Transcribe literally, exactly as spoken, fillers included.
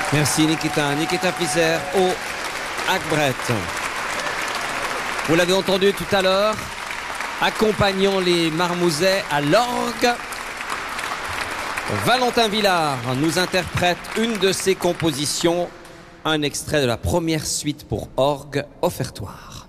Merci Nikita. Nikita Fischer au Hackbrett. Vous l'avez entendu tout à l'heure, accompagnant les Marmousets à l'orgue. Valentin Villard nous interprète une de ses compositions, un extrait de la première suite pour orgue, Offertoire.